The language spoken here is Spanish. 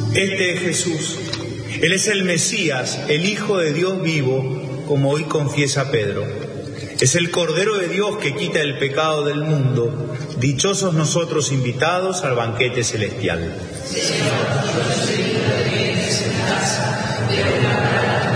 Este es Jesús. Él es el Mesías, el Hijo de Dios vivo, como hoy confiesa Pedro. Es el Cordero de Dios que quita el pecado del mundo. Dichosos nosotros invitados al banquete celestial.